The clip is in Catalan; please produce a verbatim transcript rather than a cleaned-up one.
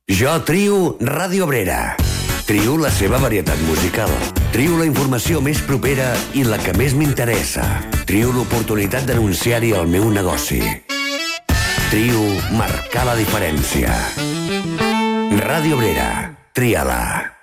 Jo trio Ràdio Abrera. Trio la seva varietat musical. Trio la informació més propera i la que més m'interessa. Trio l'oportunitat d'anunciar-hi el meu negoci. Trio marcar la diferència. Ràdio Abrera. Tria-la.